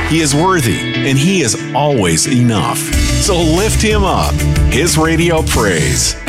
He is worthy, and He is always enough. So lift Him up. His Radio Praise.